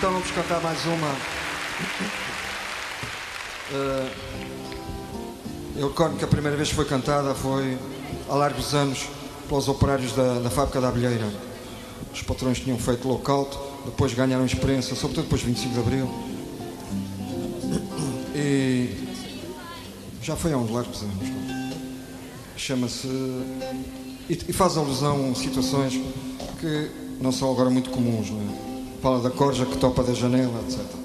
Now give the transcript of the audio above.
Então vamos cantar mais uma. Eu recordo que a primeira vez que foi cantada foi há largos anos pelos operários da fábrica da Abelheira. Os patrões tinham feito lockout, depois ganharam experiência, sobretudo depois de 25 de Abril. E já foi há uns largos anos. Chama-se... E faz alusão a situações que não são agora muito comuns, não é? Fala da corja que topa da janela, etc.